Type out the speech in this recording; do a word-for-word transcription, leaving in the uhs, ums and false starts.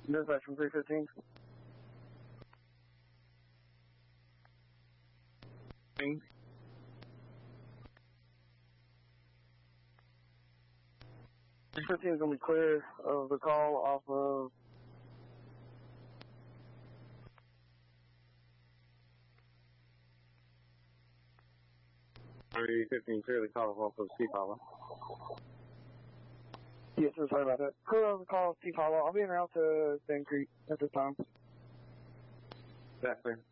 Dispatch from three fifteen. three fifteen is going to be clear of the call off of three fifteen, clearly call off of Steve Hollow. Yes, sir, sorry about that. Clear of the call, Steve Hollow. I'll be en route to Sand Creek at this time. That's clear.